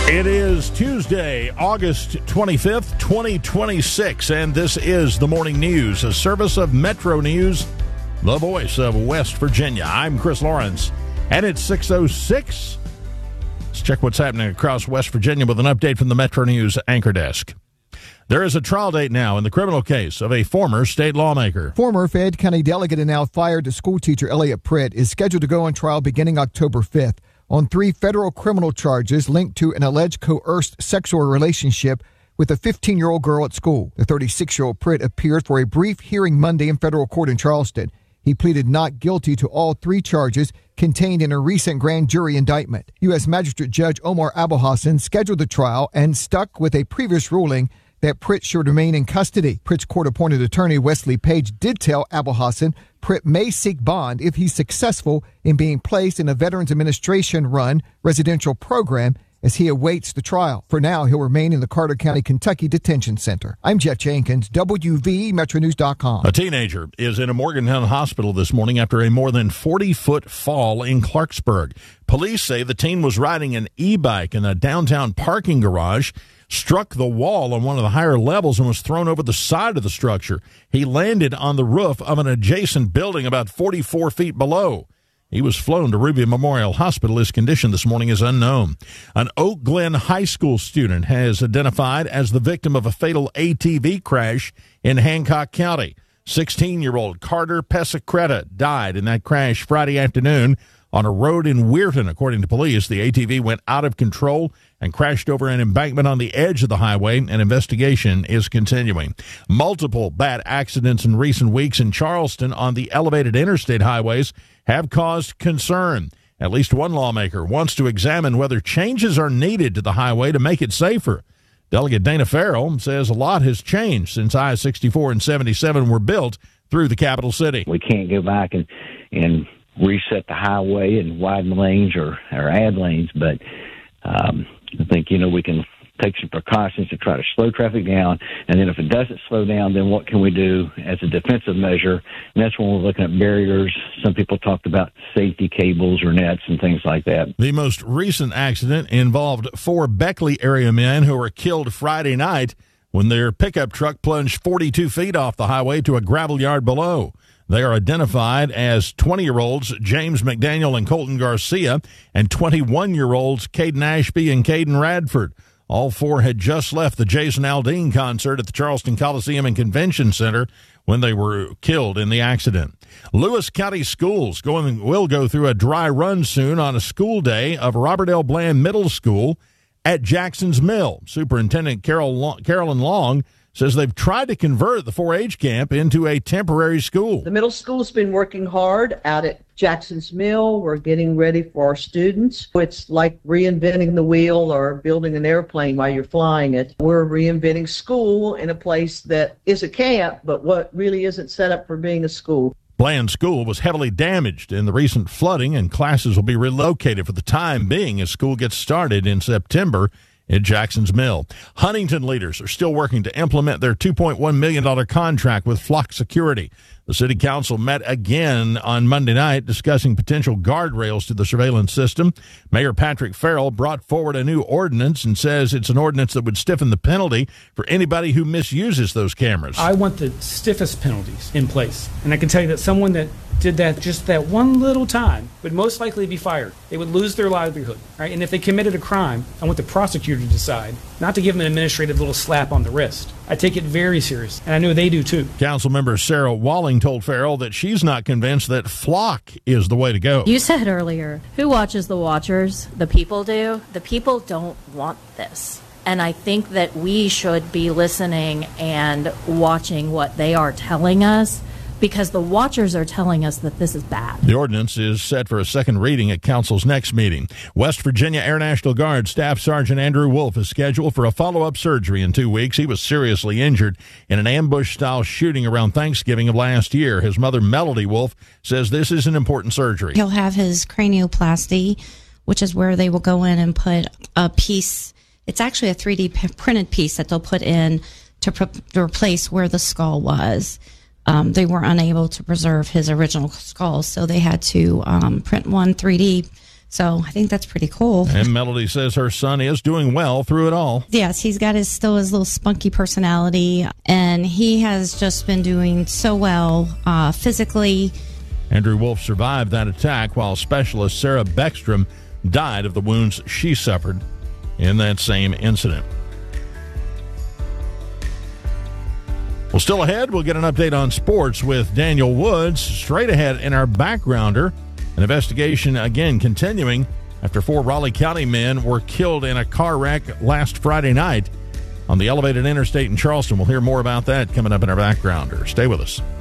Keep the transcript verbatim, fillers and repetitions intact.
It is Tuesday, August twenty-fifth, twenty twenty-six, and this is the Morning News, a service of Metro News, the voice of West Virginia. I'm Chris Lawrence, and it's six oh six. Let's check what's happening across West Virginia with an update from the Metro News anchor desk. There is a trial date now in the criminal case of a former state lawmaker. Former Fayette County delegate and now fired schoolteacher Elliot Pritt is scheduled to go on trial beginning October fifth. On three federal criminal charges linked to an alleged coerced sexual relationship with a fifteen-year-old girl at school. The thirty-six-year-old Pritt appeared for a brief hearing Monday in federal court in Charleston. He pleaded not guilty to all three charges contained in a recent grand jury indictment. U S Magistrate Judge Omar Abuhassan scheduled the trial and stuck with a previous ruling that Pritt should remain in custody. Pritt's court-appointed attorney Wesley Page did tell Abuhassan Pritt may seek bond if he's successful in being placed in a Veterans Administration-run residential program as he awaits the trial. For now, he'll remain in the Carter County, Kentucky Detention Center. I'm Jeff Jenkins, W V Metro News dot com. A teenager is in a Morgantown hospital this morning after a more than forty-foot fall in Clarksburg. Police say the teen was riding an e-bike in a downtown parking garage, struck the wall on one of the higher levels and was thrown over the side of the structure. He landed on the roof of an adjacent building about forty-four feet below. He was flown to Ruby Memorial Hospital. His condition this morning is unknown. An Oak Glen High School student has identified as the victim of a fatal A T V crash in Hancock County. sixteen-year-old Carter Pesacreta died in that crash Friday afternoon on a road in Weirton. According to police, the A T V went out of control and crashed over an embankment on the edge of the highway. An investigation is continuing. Multiple bad accidents in recent weeks in Charleston on the elevated interstate highways have caused concern. At least one lawmaker wants to examine whether changes are needed to the highway to make it safer. Delegate Dana Farrell says a lot has changed since I sixty-four and seventy-seven were built through the capital city. We can't go back and, and reset the highway and widen lanes or, or add lanes, but um, I think, you know, we can take some precautions to try to slow traffic down, and then if it doesn't slow down, then what can we do as a defensive measure? And that's when we're looking at barriers. Some people talked about safety cables or nets and things like that. The most recent accident involved four Beckley area men who were killed Friday night when their pickup truck plunged forty-two feet off the highway to a gravel yard below. They are identified as twenty-year-olds James McDaniel and Colton Garcia and twenty-one-year-olds Caden Ashby and Caden Radford. All four had just left the Jason Aldean concert at the Charleston Coliseum and Convention Center when they were killed in the accident. Lewis County Schools going, will go through a dry run soon on a school day of Robert L. Bland Middle School at Jackson's Mill. Superintendent Carol Long, Carolyn Long says they've tried to convert the four H camp into a temporary school. The middle school's been working hard out at Jackson's Mill. We're getting ready for our students. It's like reinventing the wheel or building an airplane while you're flying it. We're reinventing school in a place that is a camp, but what really isn't set up for being a school. Bland School was heavily damaged in the recent flooding, and classes will be relocated for the time being as school gets started in September in Jackson's Mill. Huntington leaders are still working to implement their two point one million dollars contract with Flock Security. The city council met again on Monday night discussing potential guardrails to the surveillance system. Mayor Patrick Farrell brought forward a new ordinance and says it's an ordinance that would stiffen the penalty for anybody who misuses those cameras. I want the stiffest penalties in place. And I can tell you that someone that did that just that one little time would most likely be fired. They would lose their livelihood, right? And if they committed a crime, I want the prosecutor to decide, not to give them an administrative little slap on the wrist. I take it very serious, and I know they do too. Councilmember Sarah Walling told Farrell that she's not convinced that Flock is the way to go. You said earlier, who watches the watchers? The people do. The people don't want this. And I think that we should be listening and watching what they are telling us, because the watchers are telling us that this is bad. The ordinance is set for a second reading at Council's next meeting. West Virginia Air National Guard Staff Sergeant Andrew Wolf is scheduled for a follow-up surgery in two weeks. He was seriously injured in an ambush-style shooting around Thanksgiving of last year. His mother, Melody Wolf, says this is an important surgery. He'll have his cranioplasty, which is where they will go in and put a piece. It's actually a three D printed piece that they'll put in to, pre- to replace where the skull was. Um, they were unable to preserve his original skull, so they had to um, print one three D So I think that's pretty cool. And Melody says her son is doing well through it all. Yes, he's got his still his little spunky personality, and he has just been doing so well uh, physically. Andrew Wolf survived that attack, while specialist Sarah Beckstrom died of the wounds she suffered in that same incident. Well, still ahead, we'll get an update on sports with Daniel Woods. Straight ahead in our backgrounder, an investigation again continuing after four Raleigh County men were killed in a car wreck last Friday night on the elevated interstate in Charleston. We'll hear more about that coming up in our backgrounder. Stay with us.